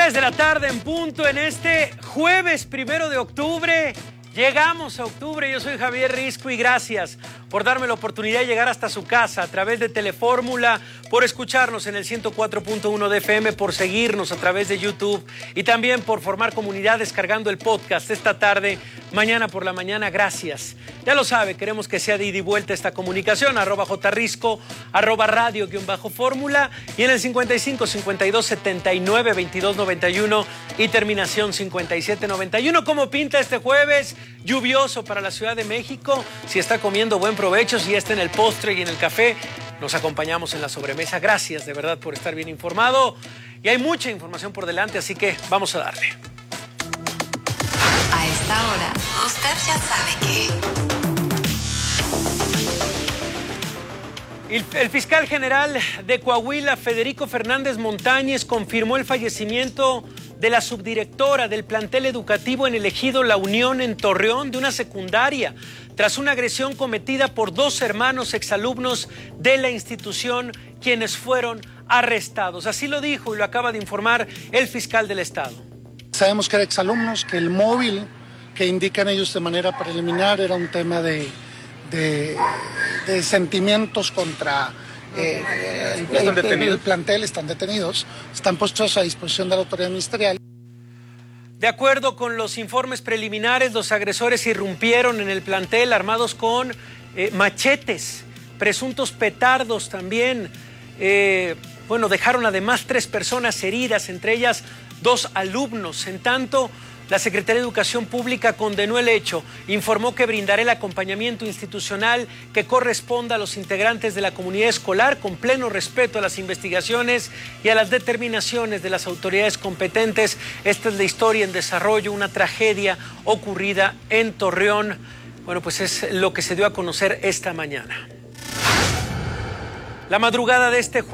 3 de la tarde en punto en este jueves 1 de octubre. Llegamos a octubre, yo soy Javier Risco y gracias por darme la oportunidad de llegar hasta su casa a través de Telefórmula, por escucharnos en el 104.1 de FM, por seguirnos a través de YouTube y también por formar comunidad descargando el podcast esta tarde, mañana por la mañana. Gracias. Ya lo sabe, queremos que sea de ida y vuelta esta comunicación, @jrisco, @radio_fórmula y en el 55 52 79 22 91 y terminación 57 91. ¿Cómo pinta este jueves? Lluvioso para la Ciudad de México. Si está comiendo, buen provecho. Si está en el postre y en el café, nos acompañamos en la sobremesa. Gracias de verdad por estar bien informado. Y hay mucha información por delante, así que vamos a darle. A esta hora, usted ya sabe que... El fiscal general de Coahuila, Federico Fernández Montañez, confirmó el fallecimiento de la subdirectora del plantel educativo en el ejido La Unión en Torreón, de una secundaria, tras una agresión cometida por 2 hermanos exalumnos de la institución, quienes fueron arrestados. Así lo dijo y lo acaba de informar el fiscal del estado. Sabemos que eran exalumnos, que el móvil que indican ellos de manera preliminar era un tema de sentimientos contra el plantel. Están detenidos, están puestos a disposición de la autoridad ministerial. De acuerdo con los informes preliminares, los agresores irrumpieron en el plantel armados con machetes, presuntos petardos también. Dejaron además 3 personas heridas, entre ellas 2 alumnos. En tanto, la Secretaría de Educación Pública condenó el hecho, informó que brindará el acompañamiento institucional que corresponda a los integrantes de la comunidad escolar con pleno respeto a las investigaciones y a las determinaciones de las autoridades competentes. Esta es la historia en desarrollo, una tragedia ocurrida en Torreón. Bueno, pues es lo que se dio a conocer esta mañana. La madrugada de este